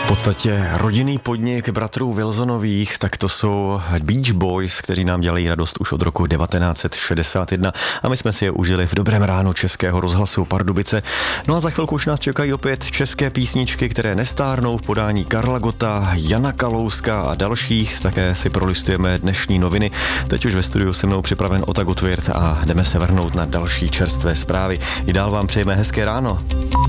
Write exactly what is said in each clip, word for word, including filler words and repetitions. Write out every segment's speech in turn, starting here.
V podstatě rodinný podnik bratrů Wilsonových, tak to jsou Beach Boys, kteří nám dělají radost už od roku devatenáct set šedesát jedna a my jsme si je užili v dobrém ránu Českého rozhlasu Pardubice. No a za chvilku už nás čekají opět české písničky, které nestárnou v podání Karla Gotta, Jana Kalouska a dalších. Také si prolistujeme dnešní noviny. Teď už ve studiu se mnou připraven Ota Gottwirth a jdeme se vrhnout na další čerstvé zprávy. I dál vám přejeme hezké ráno.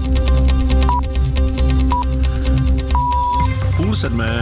Půl sedmé.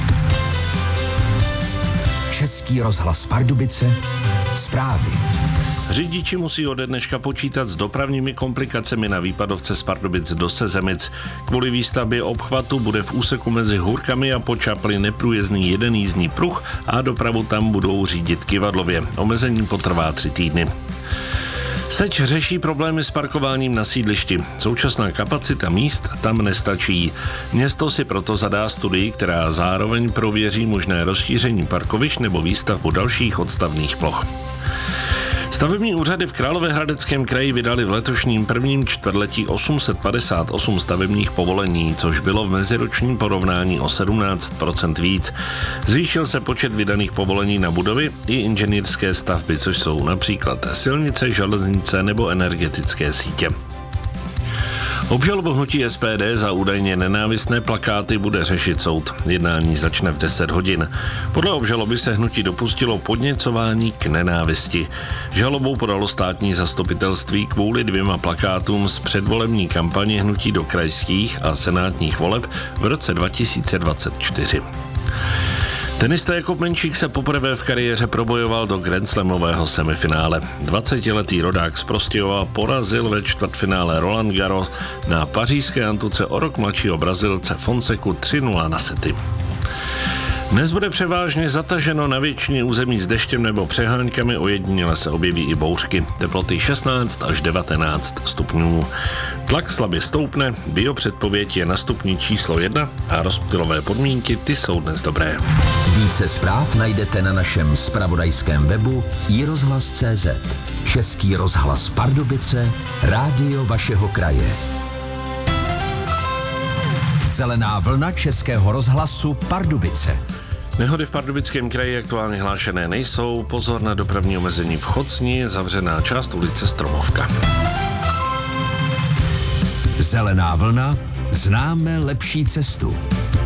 Český rozhlas Pardubice, zprávy. Řidiči musí ode dneška počítat s dopravními komplikacemi na výpadovce z Pardubic do Sezemic. Kvůli výstavbě obchvatu bude v úseku mezi Hůrkami a Počapli neprůjezdný jeden jízdní pruh a dopravu tam budou řídit kyvadlově. Omezení potrvá tři týdny. Seč řeší problémy s parkováním na sídlišti. Současná kapacita míst tam nestačí. Město si proto zadá studii, která zároveň prověří možné rozšíření parkovišť nebo výstavbu dalších odstavných ploch. Stavební úřady v Královéhradeckém kraji vydali v letošním prvním čtvrtletí osm set padesát osm stavebních povolení, což bylo v meziročním porovnání o sedmnáct procent víc. Zvýšil se počet vydaných povolení na budovy i inženýrské stavby, což jsou například silnice, železnice nebo energetické sítě. Obžalobu hnutí S P D za údajně nenávistné plakáty bude řešit soud. Jednání začne v deset hodin. Podle obžaloby se hnutí dopustilo podněcování k nenávisti. Žalobou podalo státní zastupitelství kvůli dvěma plakátům z předvolební kampaně hnutí do krajských a senátních voleb v roce dva tisíce dvacet čtyři. Tenista Jakub Menšík se poprvé v kariéře probojoval do grandslamového semifinále. dvacetiletý rodák z Prostějova porazil ve čtvrtfinále Roland Garros na pařížské antuce o rok mladšího Brazilce Fonseku tři nula na sety. Dnes bude převážně zataženo na většině území s deštěm nebo přeháňkami, ojediněle se objeví i bouřky. Teploty šestnáct až devatenáct stupňů. Tlak slabě stoupne, biopředpověď je na stupni číslo jedna a rozptylové podmínky ty jsou dnes dobré. Více zpráv najdete na našem zpravodajském webu i rozhlas tečka cé zet. Český rozhlas Pardubice, rádio vašeho kraje. Zelená vlna Českého rozhlasu Pardubice. Nehody v Pardubickém kraji aktuálně hlášené nejsou. Pozor na dopravní omezení v Chocni, je zavřená část ulice Stromovka. Zelená vlna, známe lepší cestu.